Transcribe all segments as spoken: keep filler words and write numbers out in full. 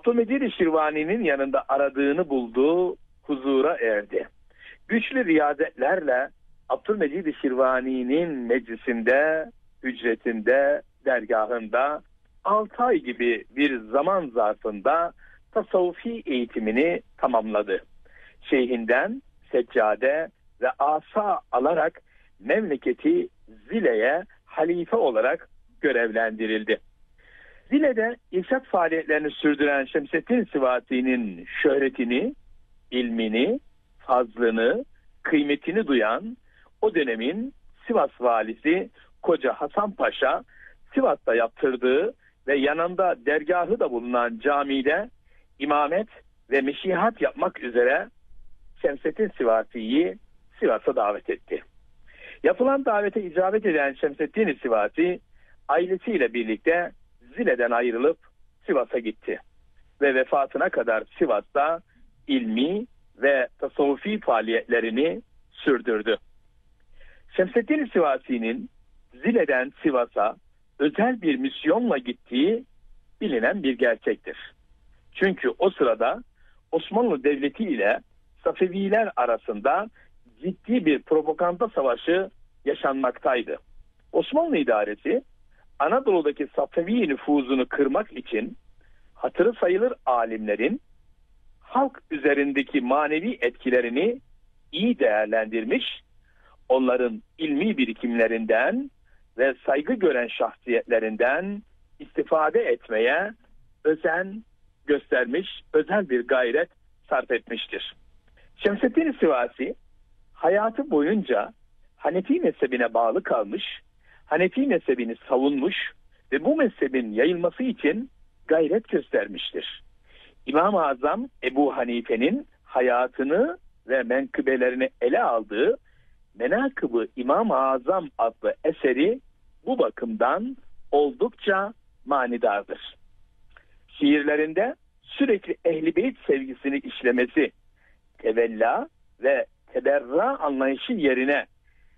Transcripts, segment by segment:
Abdülmecid Şirvani'nin yanında aradığını buldu, huzura erdi. Güçlü riyazetlerle Abdülmecid Şirvani'nin meclisinde, hücretinde, dergahında altı ay gibi bir zaman zarfında tasavvufi eğitimini tamamladı. Şeyhinden seccade ve asa alarak memleketi Zile'ye halife olarak görevlendirildi. Zile'de irşad faaliyetlerini sürdüren Şemseddin Sivasi'nin şöhretini, ilmini, fazlını, kıymetini duyan o dönemin Sivas valisi Koca Hasan Paşa, Sivas'ta yaptırdığı ve yanında dergahı da bulunan camide imamet ve meşihat yapmak üzere Şemseddin Sivasi'yi Sivas'a davet etti. Yapılan davete icabet eden Şemseddin Sivasi ailesiyle birlikte Zile'den ayrılıp Sivas'a gitti ve vefatına kadar Sivas'ta ilmi ve tasavvufi faaliyetlerini sürdürdü. Şemseddin Sivasi'nin Zile'den Sivas'a özel bir misyonla gittiği bilinen bir gerçektir. Çünkü o sırada Osmanlı Devleti ile Safeviler arasında ciddi bir propaganda savaşı yaşanmaktaydı. Osmanlı idaresi Anadolu'daki Safevi nüfuzunu kırmak için hatırı sayılır alimlerin halk üzerindeki manevi etkilerini iyi değerlendirmiş, onların ilmi birikimlerinden ve saygı gören şahsiyetlerinden istifade etmeye özen göstermiş, özel bir gayret sarf etmiştir. Şemseddin Sivasi hayatı boyunca Hanefi mezhebine bağlı kalmış, Hanefi mezhebini savunmuş ve bu mezhebin yayılması için gayret göstermiştir. İmam-ı Azam Ebu Hanife'nin hayatını ve menkıbelerini ele aldığı Menakıb-ı İmam-ı Azam adlı eseri bu bakımdan oldukça manidardır. Şiirlerinde sürekli Ehl-i Beyt sevgisini işlemesi, tevella ve teberra anlayışı yerine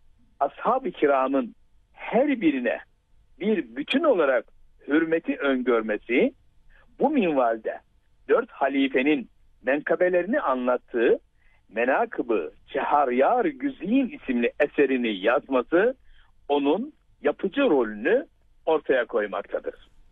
ashab-ı kiramın her birine bir bütün olarak hürmeti öngörmesi, bu minvalde dört halifenin menkabelerini anlattığı Menakıb-ı Çeharyar Güzin isimli eserini yazması onun yapıcı rolünü ortaya koymaktadır.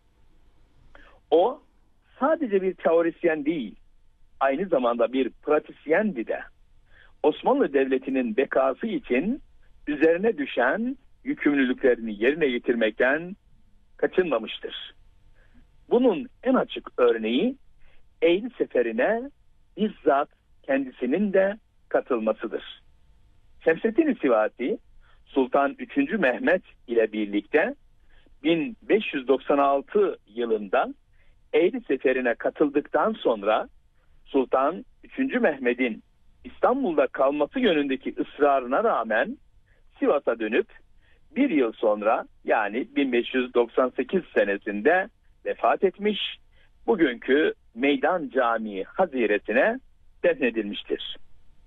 O sadece bir teorisyen değil, aynı zamanda bir pratisyendi de. Osmanlı Devleti'nin bekası için üzerine düşen yükümlülüklerini yerine getirmekten kaçınmamıştır. Bunun en açık örneği Eylül seferine bizzat kendisinin de katılmasıdır. Şemseddin Sivasi, Sultan üçüncü Mehmet ile birlikte bin beş yüz doksan altı yılında Eylül seferine katıldıktan sonra Sultan üçüncü Mehmet'in İstanbul'da kalması yönündeki ısrarına rağmen Sivas'a dönüp bir yıl sonra yani bin beş yüz doksan sekiz senesinde vefat etmiş, bugünkü Meydan Camii haziresine defnedilmiştir.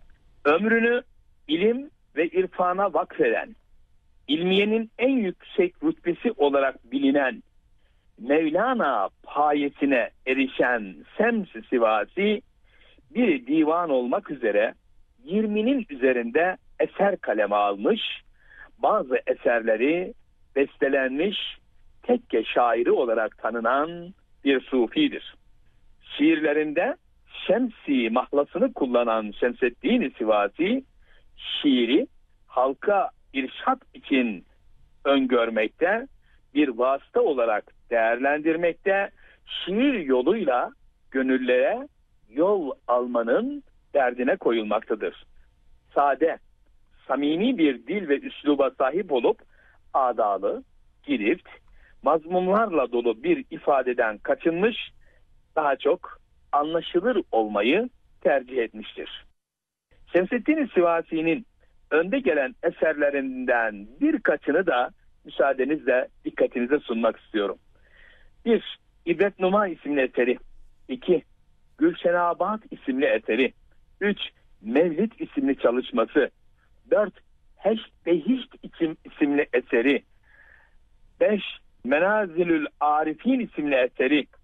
Ömrünü ilim ve irfana vakfeden, ilmiyenin en yüksek rütbesi olarak bilinen Mevlana payesine erişen Şems-i Sivasi, bir divan olmak üzere yirminin üzerinde eser kaleme almış, bazı eserleri bestelenmiş, tekke şairi olarak tanınan bir sufidir. Şiirlerinde Şemsi mahlasını kullanan Şemseddin Sivasi, şiiri halka irşat için öngörmekte, bir vasıta olarak değerlendirmekte, şiir yoluyla gönüllere yol almanın derdine koyulmaktadır. Sade, samimi bir dil ve üsluba sahip olup adalı, girift, mazmunlarla dolu bir ifadeden kaçınmış, daha çok anlaşılır olmayı tercih etmiştir. Şemseddin Sivasi'nin önde gelen eserlerinden birkaçını da müsaadenizle dikkatinize sunmak istiyorum. bir. İbretnuma isimli eseri. iki. Gülşenabat isimli eseri. üç. Mevlid isimli çalışması. dört. Heşt Behişt isimli eseri. beş. Menazilül Arifin isimli eseri.